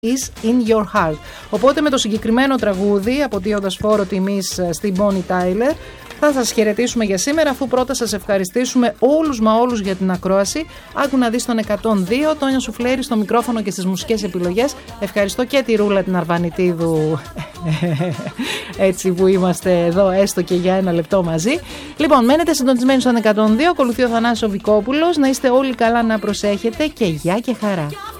is in your heart. Οπότε με το συγκεκριμένο τραγούδι, αποτείοντας φόρο τιμής στην Bonnie Tyler, θα σας χαιρετήσουμε για σήμερα, αφού πρώτα σας ευχαριστήσουμε όλους μα όλους για την ακρόαση. Άκου να δεις τον 102, Τόνια Σουφλέρη στο μικρόφωνο και στις μουσικές επιλογές. Ευχαριστώ και τη Ρούλα την Αρβανιτίδου, έτσι που είμαστε εδώ έστω και για ένα λεπτό μαζί. Λοιπόν, μένετε συντονισμένοι στον 102, ακολουθεί ο Θανάσης ο Βικόπουλος. Να είστε όλοι καλά, να προσέχετε και γεια και χαρά.